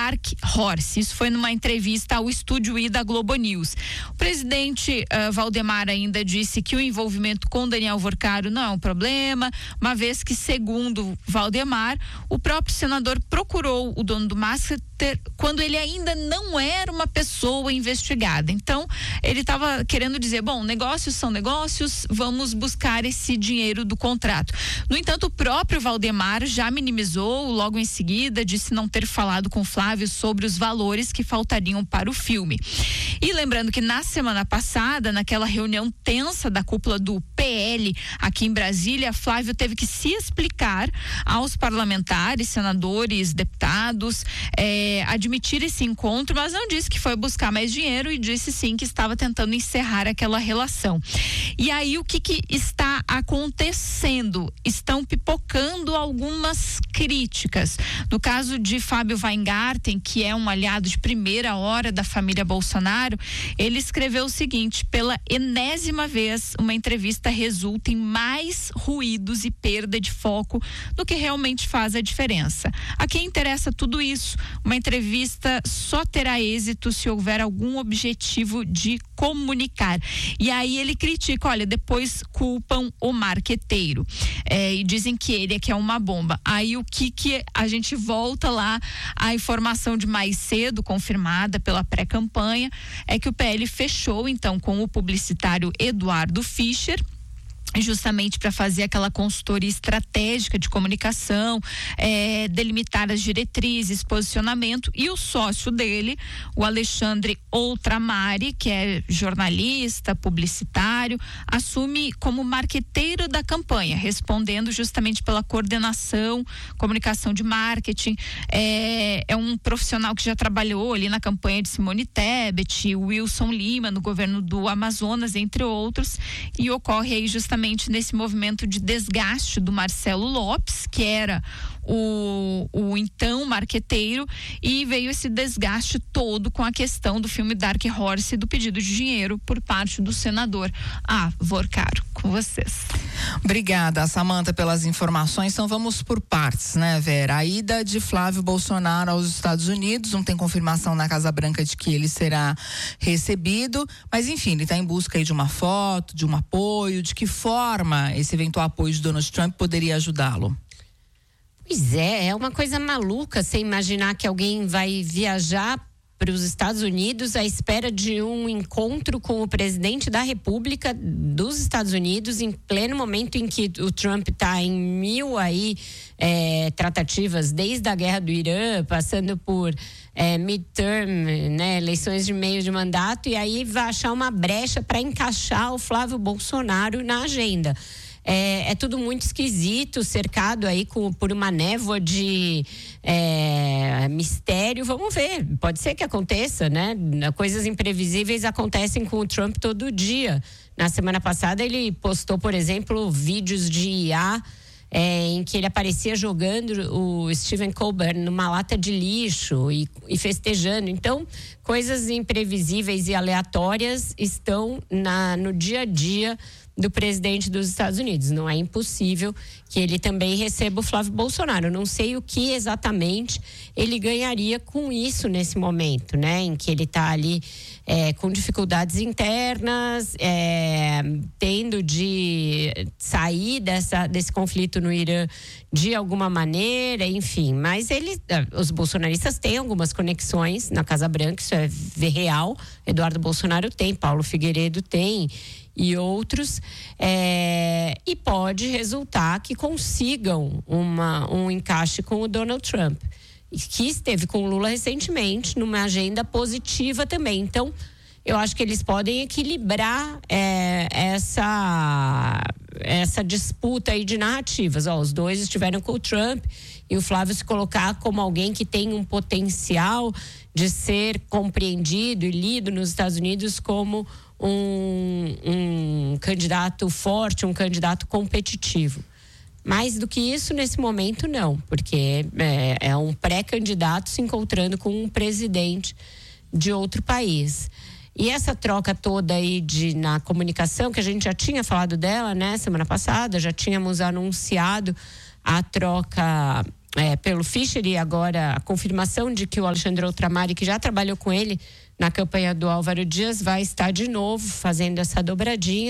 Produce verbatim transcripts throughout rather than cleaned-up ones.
Dark Horse. Isso foi numa entrevista ao Estúdio I da Globo News. O presidente uh, Valdemar ainda disse que o envolvimento com Daniel Vorcaro não é um problema, uma vez que, segundo Valdemar, o próprio senador procurou o dono do Massater quando ele ainda não era uma pessoa investigada. Então, ele estava querendo dizer, bom, negócios são negócios, vamos buscar esse dinheiro do contrato. No entanto, o próprio Valdemar já minimizou logo em seguida, disse não ter falado com Flávio sobre os valores que faltariam para o filme. E lembrando que na semana passada, naquela reunião tensa da cúpula do P L aqui em Brasília, Flávio teve que se explicar aos parlamentares, senadores, deputados, é, admitir esse encontro, mas não disse que foi buscar mais dinheiro e disse sim que estava tentando encerrar aquela relação. E aí o que que está acontecendo? Estão pipocando algumas críticas. No caso de Fábio Weingarten, que é um aliado de primeira hora da família Bolsonaro, ele escreveu o seguinte: pela enésima vez, uma entrevista resulta em mais ruídos e perda de foco do que realmente faz a diferença. A quem interessa tudo isso? Uma entrevista só terá êxito se houver algum objetivo de comunicar. E aí ele critica, olha, depois culpam o marqueteiro é, e dizem que ele é que é uma bomba. Aí o que que a gente volta lá, a informação de mais cedo, confirmada pela pré-campanha, é que o P L fechou então com o publicitário Eduardo Fischer, justamente para fazer aquela consultoria estratégica de comunicação, é, delimitar as diretrizes, posicionamento, e o sócio dele, o Alexandre Outramari, que é jornalista, publicitário, assume como marqueteiro da campanha, respondendo justamente pela coordenação, comunicação de marketing. É, é um profissional que já trabalhou ali na campanha de Simone Tebet, Wilson Lima, no governo do Amazonas, entre outros, e ocorre aí justamente nesse movimento de desgaste do Marcelo Lopes, que era o, o então marqueteiro, e veio esse desgaste todo com a questão do filme Dark Horse e do pedido de dinheiro por parte do senador Ah, Vorcaro. Com vocês. Obrigada, Samanta, pelas informações. Então vamos por partes, né, Vera? A ida de Flávio Bolsonaro aos Estados Unidos, não tem confirmação na Casa Branca de que ele será recebido, mas enfim, ele está em busca aí de uma foto, de um apoio. De que forma esse eventual apoio de Donald Trump poderia ajudá-lo? Pois é, é uma coisa maluca você imaginar que alguém vai viajar para os Estados Unidos à espera de um encontro com o presidente da República dos Estados Unidos, em pleno momento em que o Trump está em mil aí é, tratativas, desde a guerra do Irã, passando por é, midterm, né, eleições de meio de mandato, e aí vai achar uma brecha para encaixar o Flávio Bolsonaro na agenda. É, é tudo muito esquisito, cercado aí com, por uma névoa de é, mistério. Vamos ver, pode ser que aconteça, né? Coisas imprevisíveis acontecem com o Trump todo dia. Na semana passada ele postou, por exemplo, vídeos de I A é, em que ele aparecia jogando o Stephen Colbert numa lata de lixo e, e festejando. Então, coisas imprevisíveis e aleatórias estão na, no dia a dia do presidente dos Estados Unidos. Não é impossível que ele também receba o Flávio Bolsonaro. Não sei o que exatamente ele ganharia com isso nesse momento, né? Em que ele está ali é, com dificuldades internas, é, tendo de sair dessa, desse conflito no Irã de alguma maneira, enfim. Mas ele, os bolsonaristas têm algumas conexões na Casa Branca, isso é real. Eduardo Bolsonaro tem, Paulo Figueiredo tem, e outros, é, e pode resultar que consigam uma, um encaixe com o Donald Trump, que esteve com o Lula recentemente numa agenda positiva também. Então, eu acho que eles podem equilibrar é, essa, essa disputa aí de narrativas. Ó, os dois estiveram com o Trump e o Flávio se colocar como alguém que tem um potencial de ser compreendido e lido nos Estados Unidos como Um, um candidato forte, um candidato competitivo. Mais do que isso, nesse momento, não, porque é, é um pré-candidato se encontrando com um presidente de outro país. E essa troca toda aí de, na comunicação, que a gente já tinha falado dela, né, semana passada, já tínhamos anunciado a troca é, pelo Fischer, e agora a confirmação de que o Alexandre Outramari, que já trabalhou com ele na campanha do Álvaro Dias, vai estar de novo fazendo essa dobradinha.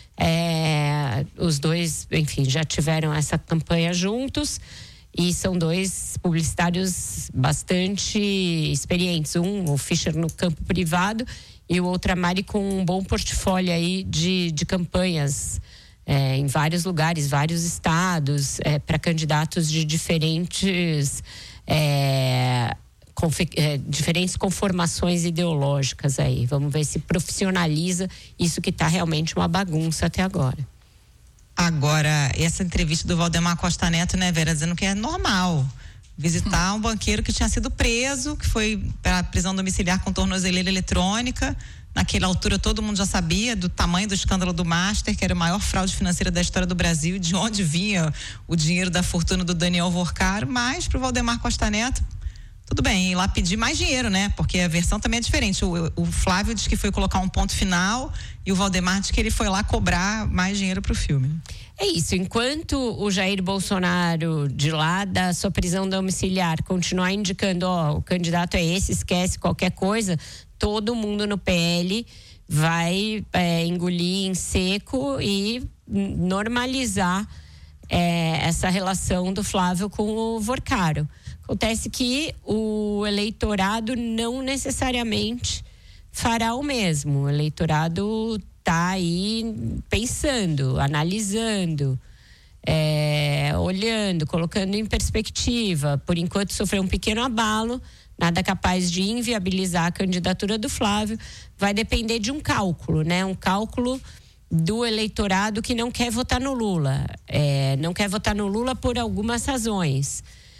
É, os dois, enfim, já tiveram essa campanha juntos e são dois publicitários bastante experientes. Um, o Fischer no campo privado, e o Outramari com um bom portfólio aí de, de campanhas é, em vários lugares, vários estados, é, para candidatos de diferentes é, confe, é, diferentes conformações ideológicas aí. Vamos ver se profissionaliza isso que está realmente uma bagunça até agora. Agora, essa entrevista do Valdemar Costa Neto, né, Vera, dizendo que é normal visitar um banqueiro que tinha sido preso, que foi para prisão domiciliar com tornozeleira eletrônica. Naquela altura todo mundo já sabia do tamanho do escândalo do Master, que era a maior fraude financeira da história do Brasil, de onde vinha o dinheiro da fortuna do Daniel Worcaro. Mas para o Valdemar Costa Neto, tudo bem, ir lá pedir mais dinheiro, né? Porque a versão também é diferente. O, o Flávio diz que foi colocar um ponto final e o Valdemar diz que ele foi lá cobrar mais dinheiro para o filme. É isso, enquanto o Jair Bolsonaro, de lá da sua prisão domiciliar, continuar indicando, ó, o candidato é esse, esquece qualquer coisa, todo mundo no P L vai é, engolir em seco e normalizar é, essa relação do Flávio com o Worcaro. Acontece que o eleitorado não necessariamente fará o mesmo. O eleitorado está aí pensando, analisando, é, olhando, colocando em perspectiva. Por enquanto sofreu um pequeno abalo, nada capaz de inviabilizar a candidatura do Flávio. Vai depender de um cálculo, né? Um cálculo do eleitorado que não quer votar no Lula. É, não quer votar no Lula por algumas razões.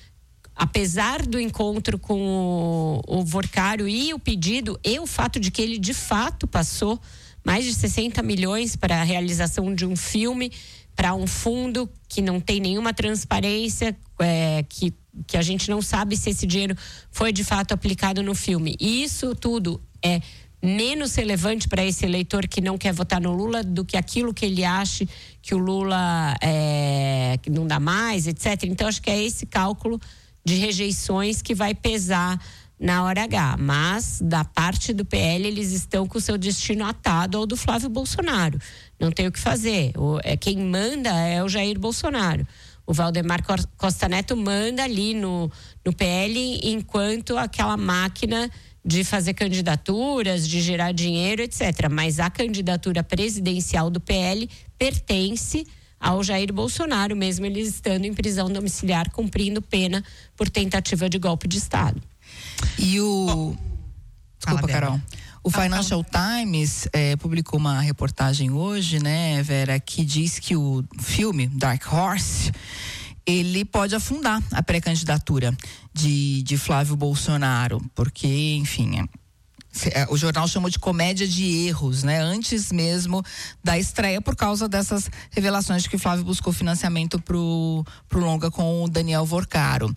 Apesar do encontro com o, o Worcaro e o pedido, e o fato de que ele de fato passou mais de sessenta milhões para a realização de um filme, para um fundo que não tem nenhuma transparência, é, que, que a gente não sabe se esse dinheiro foi de fato aplicado no filme. E isso tudo é menos relevante para esse eleitor que não quer votar no Lula do que aquilo que ele acha que o Lula é, que não dá mais, etcétera. Então, acho que é esse cálculo de rejeições que vai pesar na hora H. Mas, da parte do P L, eles estão com o seu destino atado ao do Flávio Bolsonaro. Não tem o que fazer. O, é, quem manda é o Jair Bolsonaro. O Valdemar Costa Neto manda ali no, no P L enquanto aquela máquina de fazer candidaturas, de gerar dinheiro, etcétera. Mas a candidatura presidencial do P L pertence ao Jair Bolsonaro, mesmo eles estando em prisão domiciliar, cumprindo pena por tentativa de golpe de Estado. E o... Desculpa, Carol. O Financial Times eh, publicou uma reportagem hoje, né, Vera, que diz que o filme Dark Horse, ele pode afundar a pré-candidatura de, de Flávio Bolsonaro, porque, enfim... É... O jornal chamou de comédia de erros, né? Antes mesmo da estreia, por causa dessas revelações de que Flávio buscou financiamento pro, pro longa com o Daniel Worcaro.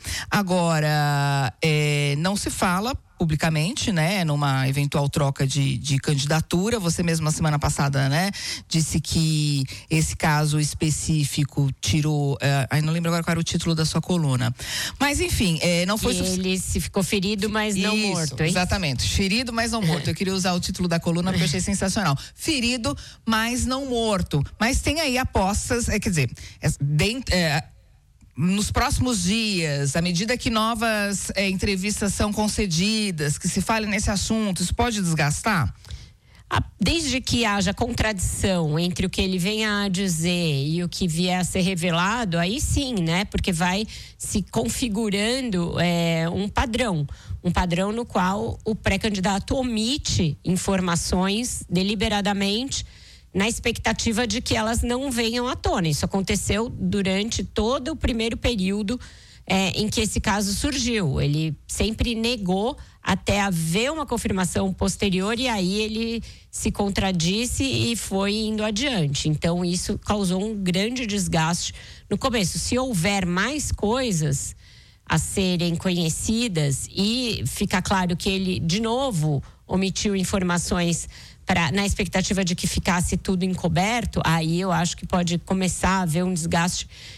Agora, é, não se fala publicamente, né, numa eventual troca de, de candidatura. Você mesmo na semana passada, né, disse que esse caso específico tirou, é, aí não lembro agora qual era o título da sua coluna, mas enfim, é, não foi... E ele se ficou ferido, mas não Isso, morto, hein? Exatamente, ferido, mas não morto. Eu queria usar o título da coluna porque eu achei sensacional. Ferido, mas não morto. Mas tem aí apostas, é, quer dizer, é, dentro, é, nos próximos dias, à medida que novas é, entrevistas são concedidas, que se fale nesse assunto, isso pode desgastar? Desde que haja contradição entre o que ele venha a dizer e o que vier a ser revelado, aí sim, né? Porque vai se configurando é, um padrão. Um padrão no qual o pré-candidato omite informações deliberadamente, na expectativa de que elas não venham à tona. Isso aconteceu durante todo o primeiro período é, em que esse caso surgiu. Ele sempre negou até haver uma confirmação posterior e aí ele se contradisse e foi indo adiante. Então, isso causou um grande desgaste no começo. Se houver mais coisas a serem conhecidas e ficar claro que ele, de novo, omitiu informações Pra, na expectativa de que ficasse tudo encoberto, aí eu acho que pode começar a haver um desgaste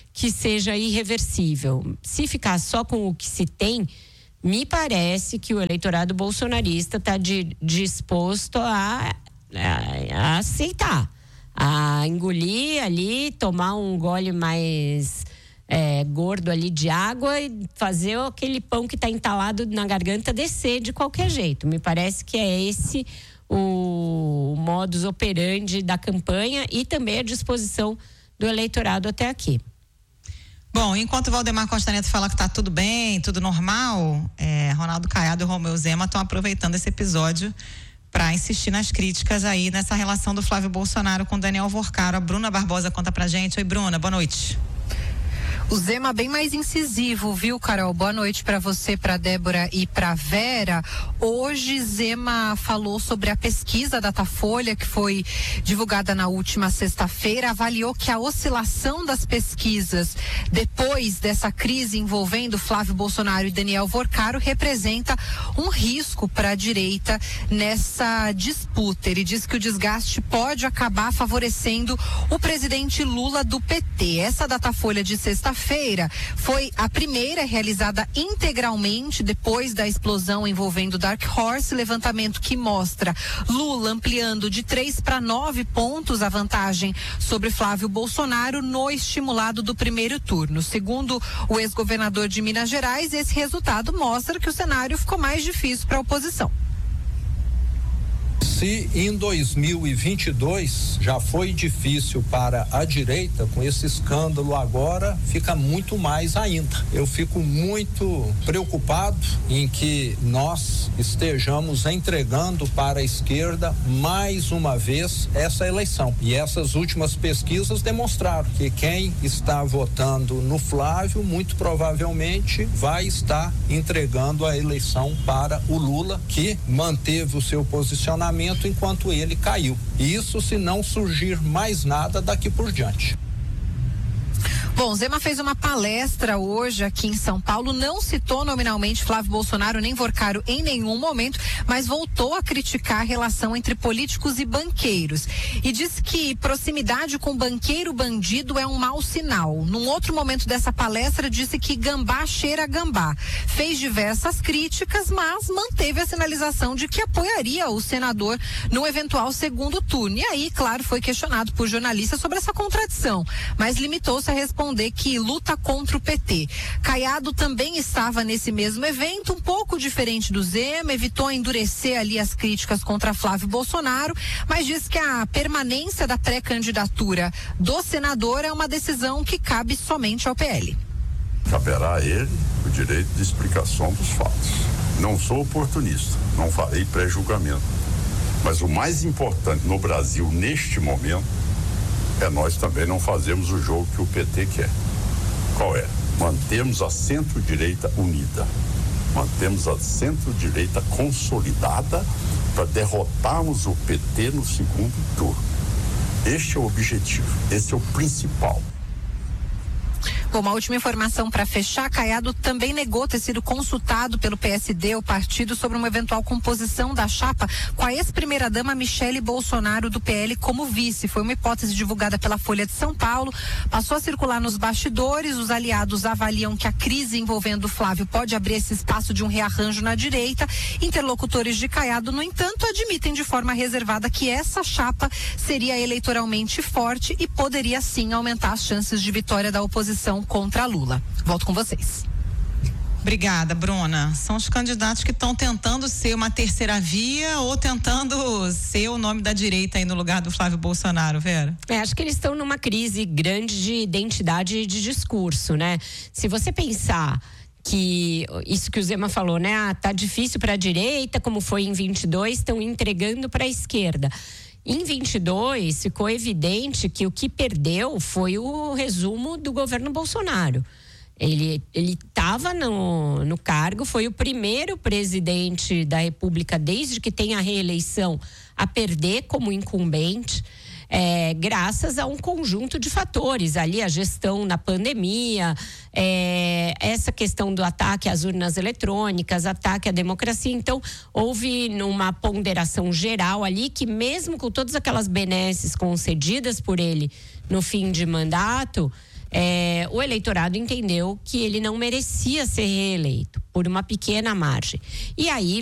que seja irreversível. Se ficar só com o que se tem, me parece que o eleitorado bolsonarista está disposto a, a, a aceitar, a engolir ali, tomar um gole mais é, gordo ali de água e fazer aquele pão que está entalado na garganta descer de qualquer jeito. Me parece que é esse o modus operandi da campanha e também a disposição do eleitorado até aqui. Bom, enquanto o Valdemar Costa Neto fala que tá tudo bem, tudo normal, é, Ronaldo Caiado e Romeu Zema estão aproveitando esse episódio para insistir nas críticas aí nessa relação do Flávio Bolsonaro com Daniel Worcaro. A Bruna Barbosa conta pra gente. Oi, Bruna, boa noite. O Zema bem mais incisivo, viu, Carol? Boa noite para você, para Débora e para Vera. Hoje, Zema falou sobre a pesquisa Datafolha, que foi divulgada na última sexta-feira, avaliou que a oscilação das pesquisas depois dessa crise envolvendo Flávio Bolsonaro e Daniel Worcaro representa um risco para a direita nessa disputa. Ele diz que o desgaste pode acabar favorecendo o presidente Lula do P T. Essa Datafolha de sexta-feira feira foi a primeira realizada integralmente depois da explosão envolvendo Dark Horse, levantamento que mostra Lula ampliando de três para nove pontos a vantagem sobre Flávio Bolsonaro no estimulado do primeiro turno. Segundo o ex-governador de Minas Gerais, esse resultado mostra que o cenário ficou mais difícil para a oposição. Se em dois mil e vinte e dois já foi difícil para a direita, com esse escândalo agora fica muito mais ainda. Eu fico muito preocupado em que nós estejamos entregando para a esquerda mais uma vez essa eleição. E essas últimas pesquisas demonstraram que quem está votando no Flávio muito provavelmente vai estar entregando a eleição para o Lula, que manteve o seu posicionamento enquanto ele caiu. Isso se não surgir mais nada daqui por diante. Bom, Zema fez uma palestra hoje aqui em São Paulo, não citou nominalmente Flávio Bolsonaro nem Worcaro em nenhum momento, mas voltou a criticar a relação entre políticos e banqueiros e disse que proximidade com banqueiro bandido é um mau sinal. Num outro momento dessa palestra disse que gambá cheira a gambá. Fez diversas críticas, mas manteve a sinalização de que apoiaria o senador no eventual segundo turno. E aí, claro, foi questionado por jornalistas sobre essa contradição, mas limitou-se a responder que luta contra o P T. Caiado também estava nesse mesmo evento, um pouco diferente do Zema, evitou endurecer ali as críticas contra Flávio Bolsonaro, mas diz que a permanência da pré-candidatura do senador é uma decisão que cabe somente ao P L. Caberá a ele o direito de explicação dos fatos. Não sou oportunista, não farei pré-julgamento. Mas o mais importante no Brasil neste momento é nós também não fazermos o jogo que o P T quer. Qual é? Mantemos a centro-direita unida. Mantemos a centro-direita consolidada para derrotarmos o P T no segundo turno. Este é o objetivo, esse é o principal. Bom, uma última informação para fechar, Caiado também negou ter sido consultado pelo P S D, o partido, sobre uma eventual composição da chapa com a ex-primeira-dama Michele Bolsonaro do P L como vice. Foi uma hipótese divulgada pela Folha de São Paulo, passou a circular nos bastidores, os aliados avaliam que a crise envolvendo Flávio pode abrir esse espaço de um rearranjo na direita. Interlocutores de Caiado, no entanto, admitem de forma reservada que essa chapa seria eleitoralmente forte e poderia sim aumentar as chances de vitória da oposição contra Lula. Volto com vocês. Obrigada, Bruna. São os candidatos que estão tentando ser uma terceira via ou tentando ser o nome da direita aí no lugar do Flávio Bolsonaro, Vera? É, acho que eles estão numa crise grande de identidade e de discurso, né? Se você pensar que isso que o Zema falou, né? Ah, tá difícil para a direita, como foi em vinte e dois, estão entregando para a esquerda. Em vinte e dois, ficou evidente que o que perdeu foi o resumo do governo Bolsonaro. Ele ele estava no, no cargo, foi o primeiro presidente da República desde que tem a reeleição a perder como incumbente. É, graças a um conjunto de fatores, ali a gestão na pandemia, é, essa questão do ataque às urnas eletrônicas, ataque à democracia. Então, houve uma ponderação geral ali que, mesmo com todas aquelas benesses concedidas por ele no fim de mandato, é, o eleitorado entendeu que ele não merecia ser reeleito por uma pequena margem. E aí